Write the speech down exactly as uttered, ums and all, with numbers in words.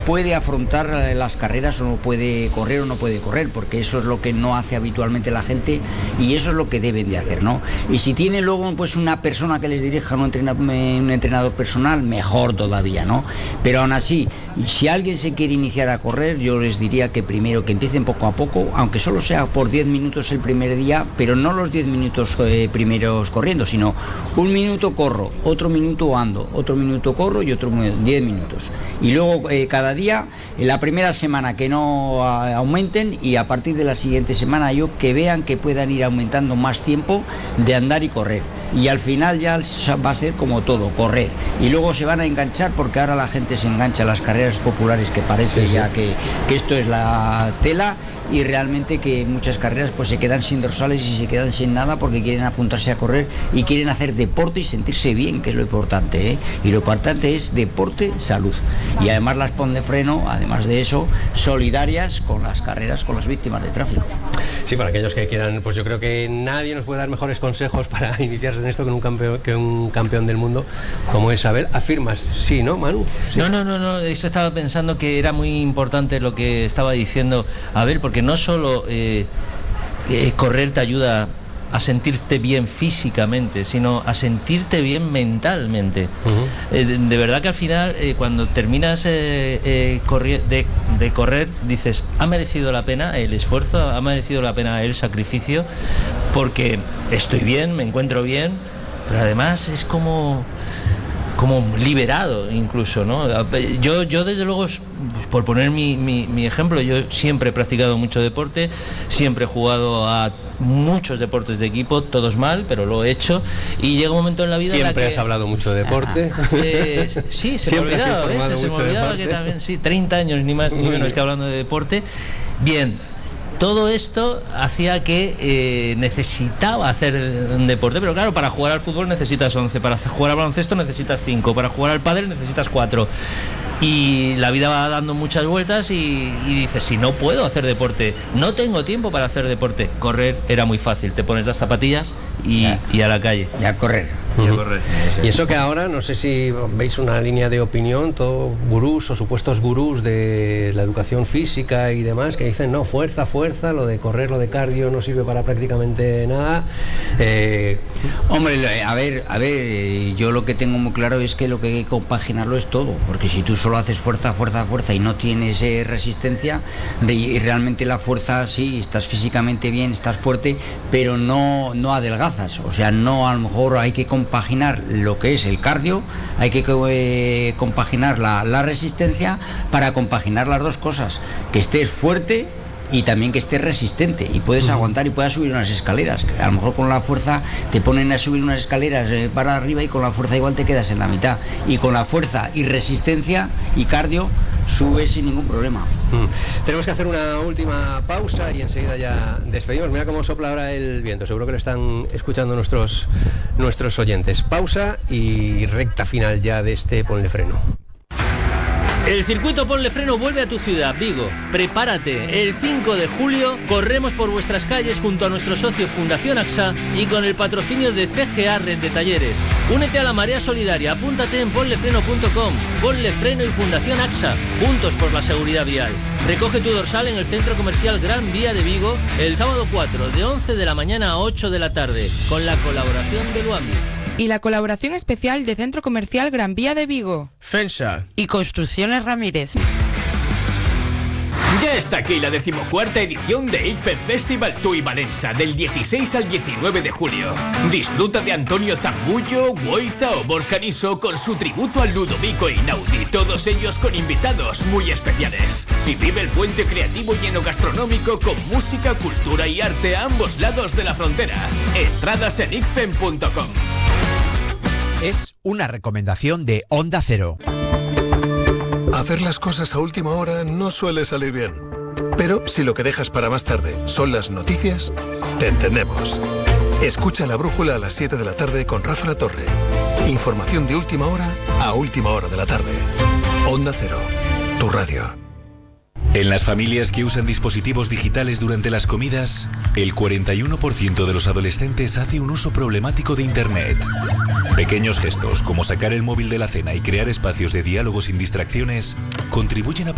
puede afrontar las carreras o no puede correr o no puede correr, porque eso es lo que no hace habitualmente la gente y eso es lo que deben de hacer, ¿no? Y si tiene luego pues una persona que les dirija, un entrenador, un entrenador personal, mejor todavía, ¿no? Pero aún así, si alguien se quiere iniciar a correr, yo les diría que primero que empiecen poco a poco, aunque solo sea por diez minutos el primer día, pero no los diez minutos eh, primeros corriendo, sino un minuto corro, otro minuto ando, otro minuto corro y otro diez minutos. Y luego eh, cada día, en la primera semana que no a, aumenten y a partir de la siguiente semana yo que vean que puedan ir aumentando más tiempo de andar y correr. Y al final ya va a ser como todo, correr. Y luego se van a enganchar porque ahora la gente se engancha a las carreras populares que parece sí, ya sí. Que, que esto es la tela y realmente que muchas carreras pues se quedan sin dorsales y se quedan sin nada porque quieren apuntarse a correr y quieren hacer deporte y sentirse bien, que es lo importante, ¿eh? Y lo importante es deporte, salud. Y además las pon de freno, además de eso, solidarias con las carreras, con las víctimas de tráfico. Sí, para aquellos que quieran, pues yo creo que nadie nos puede dar mejores consejos para iniciarse en esto que un campeón, que un campeón del mundo como Isabel. Afirmas, sí, ¿no, Manu? Sí. No, no, no, no, eso estaba pensando que era muy importante lo que estaba diciendo Abel, porque no solo eh, eh, correr te ayuda a sentirte bien físicamente, sino a sentirte bien mentalmente. Uh-huh. Eh, de, de verdad que al final, eh, cuando terminas eh, eh, corri- de, de correr, dices, ha merecido la pena el esfuerzo, ha merecido la pena el sacrificio, porque estoy bien, me encuentro bien, pero además es como... como liberado incluso, ¿no? Yo, yo desde luego, por poner mi, mi, mi ejemplo, yo siempre he practicado mucho deporte, siempre he jugado a muchos deportes de equipo, todos mal, pero lo he hecho, y llega un momento en la vida... Siempre en la que, has hablado mucho de deporte. Ah, eh, sí, se siempre me olvidaba, ¿ves? Se me olvidaba que también, sí, treinta años ni más ni menos que hablando de deporte. Bien, todo esto hacía que eh, necesitaba hacer un deporte, pero claro, para jugar al fútbol necesitas once, para jugar al baloncesto necesitas cinco, para jugar al pádel necesitas cuatro. Y la vida va dando muchas vueltas y, y dices, si no puedo hacer deporte, no tengo tiempo para hacer deporte. Correr era muy fácil, te pones las zapatillas y, y a la calle. Y a correr. Y, a correr. Y eso que ahora, no sé si veis una línea de opinión, todos gurús o supuestos gurús de la educación física y demás, que dicen, no, fuerza, fuerza, lo de correr, lo de cardio no sirve para prácticamente nada. Eh... Hombre, a ver, a ver, yo lo que tengo muy claro es que lo que hay que compaginarlo es todo, porque si tú solo haces fuerza, fuerza, fuerza y no tienes eh, resistencia, y realmente la fuerza, sí, estás físicamente bien, estás fuerte, pero no, no adelgazas, o sea, no, a lo mejor hay que compaginar lo que es el cardio, hay que eh, compaginar la, la resistencia para compaginar las dos cosas, que estés fuerte y también que estés resistente y puedes uh-huh. aguantar y puedas subir unas escaleras, que a lo mejor con la fuerza te ponen a subir unas escaleras eh, para arriba y con la fuerza igual te quedas en la mitad, y con la fuerza y resistencia y cardio subes sin ningún problema. Mm. Tenemos que hacer una última pausa y enseguida ya despedimos. Mira cómo sopla ahora el viento, seguro que lo están escuchando nuestros, nuestros oyentes. Pausa y recta final ya de este Ponle Freno. El circuito Ponle Freno vuelve a tu ciudad, Vigo. Prepárate, el cinco de julio corremos por vuestras calles junto a nuestro socio Fundación AXA y con el patrocinio de C G A Red de Talleres. Únete a la marea solidaria, apúntate en ponlefreno punto com. Ponle Freno y Fundación AXA, juntos por la seguridad vial. Recoge tu dorsal en el Centro Comercial Gran Vía de Vigo el sábado cuatro, de once de la mañana a ocho de la tarde, con la colaboración de Luambi. Y la colaboración especial de Centro Comercial Gran Vía de Vigo. Fensa. Y Construcciones Ramírez. Ya está aquí la decimocuarta edición de ICFEM Festival Tui Valença, del dieciséis al diecinueve de julio. Disfruta de Antonio Zambullo, Woiza o Borja Niso con su tributo al Ludovico Einaudi, todos ellos con invitados muy especiales. Y vive el puente creativo y enogastronómico con música, cultura y arte a ambos lados de la frontera. Entradas en icfem punto com. Es una recomendación de Onda Cero. Hacer las cosas a última hora no suele salir bien. Pero si lo que dejas para más tarde son las noticias, te entendemos. Escucha La Brújula a las siete de la tarde con Rafa La Torre. Información de última hora a última hora de la tarde. Onda Cero, tu radio. En las familias que usan dispositivos digitales durante las comidas, el cuarenta y uno por ciento de los adolescentes hace un uso problemático de Internet. Pequeños gestos, como sacar el móvil de la cena y crear espacios de diálogo sin distracciones, contribuyen a